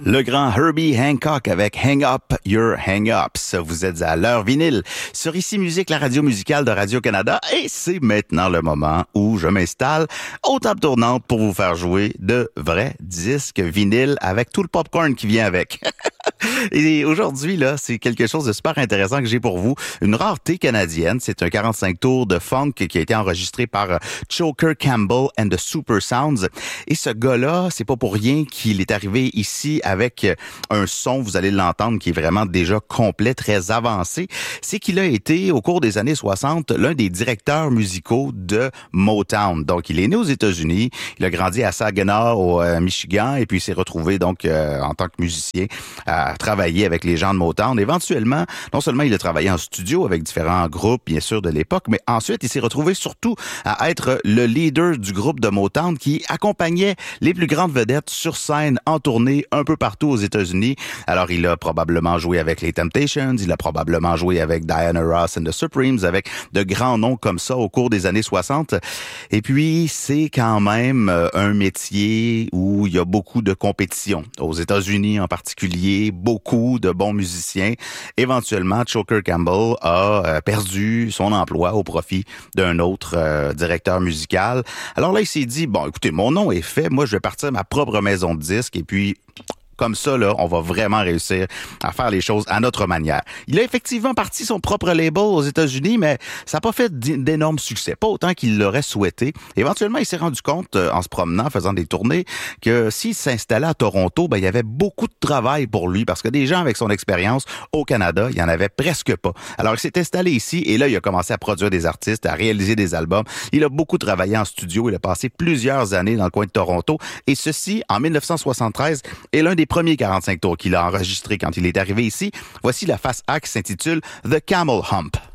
Le grand Herbie Hancock avec Hang Up Your Hang-Ups. Vous êtes à l'heure vinyle sur Ici Musique, la radio musicale de Radio-Canada. Et c'est maintenant le moment où je m'installe aux tables tournantes pour vous faire jouer de vrais disques vinyles avec tout le popcorn qui vient avec. Et aujourd'hui, là, c'est quelque chose de super intéressant que j'ai pour vous. Une rareté canadienne. C'est un 45 tours de funk qui a été enregistré par Choker Campbell and the Super Sounds. Et ce gars-là, c'est pas pour rien qu'il est arrivé ici avec un son, vous allez l'entendre, qui est vraiment déjà complet, très avancé. C'est qu'il a été, au cours des années 60, l'un des directeurs musicaux de Motown. Donc, il est né aux États-Unis. Il a grandi à Saginaw, au Michigan, et puis il s'est retrouvé, donc, en tant que musicien, à travailler avec les gens de Motown. Éventuellement, non seulement il a travaillé en studio avec différents groupes, bien sûr, de l'époque, mais ensuite, il s'est retrouvé surtout à être le leader du groupe de Motown qui accompagnait les plus grandes vedettes sur scène, en tournée, un peu partout aux États-Unis. Alors, il a probablement joué avec les Temptations, il a probablement joué avec Diana Ross and the Supremes, avec de grands noms comme ça au cours des années 60. Et puis, c'est quand même un métier où il y a beaucoup de compétition. Aux États-Unis en particulier, beaucoup de bons musiciens. Éventuellement, Choker Campbell a perdu son emploi au profit d'un autre directeur musical. Alors là, il s'est dit, bon, écoutez, mon nom est fait, moi je vais partir à ma propre maison de disques et puis comme ça, là, on va vraiment réussir à faire les choses à notre manière. Il a effectivement parti son propre label aux États-Unis, mais ça n'a pas fait d'énormes succès, pas autant qu'il l'aurait souhaité. Éventuellement, il s'est rendu compte, en se promenant, faisant des tournées, que s'il s'installait à Toronto, ben, il y avait beaucoup de travail pour lui, parce que des gens avec son expérience au Canada, il y en avait presque pas. Alors, il s'est installé ici, et là, il a commencé à produire des artistes, à réaliser des albums. Il a beaucoup travaillé en studio, il a passé plusieurs années dans le coin de Toronto, et ceci, en 1973, est l'un des premiers 45 tours qu'il a enregistré quand il est arrivé ici. Voici la face A qui s'intitule The Camel Hump.